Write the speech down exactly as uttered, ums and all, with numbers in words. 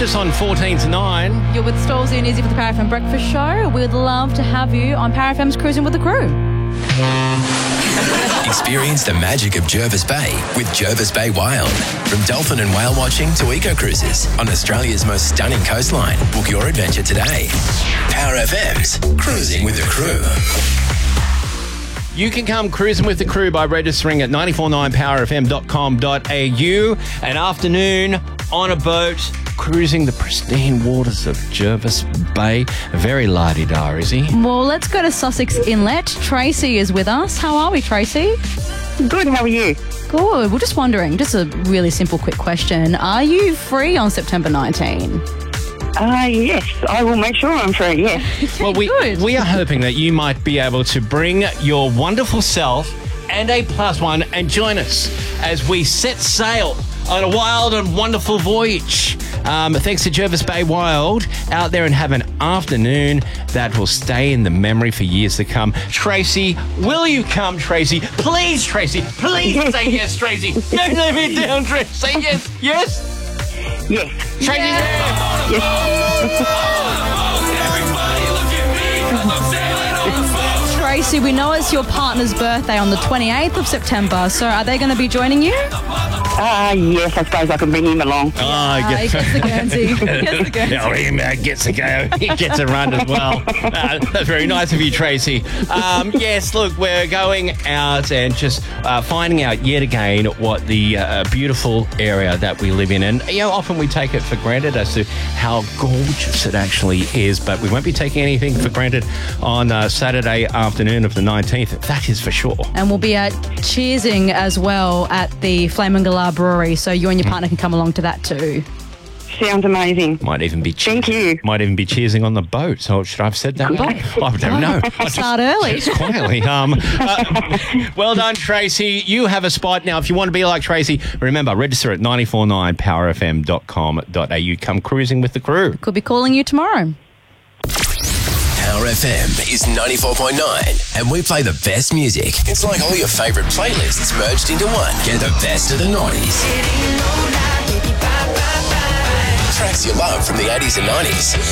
just on fourteen to nine. You're with Stolzy and Izzy for the Power F M Breakfast Show. We'd love to have you on Power F M's Cruising with the Crew. Experience the magic of Jervis Bay with Jervis Bay Wild. From dolphin and whale watching to eco cruises on Australia's most stunning coastline. Book your adventure today. Power F M's Cruising with the Crew. You can come cruising with the crew by registering at nine four nine power f m dot com dot a u. An afternoon on a boat, cruising the pristine waters of Jervis Bay. Very la-di-da, is he? Well, let's go to Sussex Inlet. Tracy is with us. How are we, Tracy? Good, how are you? Good. We're just wondering, just a really simple, quick question. Are you free on September nineteenth? Uh, yes, I will make sure I'm free, yes. Well, we, good. we are hoping that you might be able to bring your wonderful self and a plus one and join us as we set sail on a wild and wonderful voyage. Um, thanks to Jervis Bay Wild, out there and have an afternoon that will stay in the memory for years to come. Tracy, will you come, Tracy? Please, Tracy. Please say yes, Tracy. Don't let me down, Tracy. Say yes. Yes? Yes. Tracy, Tracy, we know it's your partner's birthday on the twenty-eighth of September, so are they going to be joining you? Uh, yes, I suppose I can bring him along. Oh, Uh, he gets the Guernsey. He gets the Guernsey. Oh, he uh, gets a go. He gets a run as well. Uh, that's very nice of you, Tracy. Um, yes, look, we're going out and just uh, finding out yet again what the uh, beautiful area that we live in. And, you know, often we take it for granted as to how gorgeous it actually is, but we won't be taking anything for granted on uh, Saturday afternoon of the nineteenth. That is for sure. And we'll be at cheersing as well at the Flamingola Brewery, so you and your partner can come along to that too. Sounds amazing. Might even be Thank you. Might even be cheersing on the boat. So should I have said that? I don't know. I just- Start early. Just quietly. Um, uh, well done, Tracy. You have a spot now. If you want to be like Tracy, remember, register at nine four nine power f m dot com dot a u. Come cruising with the crew. Could be calling you tomorrow. Power F M is ninety-four point nine and we play the best music. It's like all your favourite playlists merged into one. Get the best of the noughties. Tracks you love from the eighties and nineties.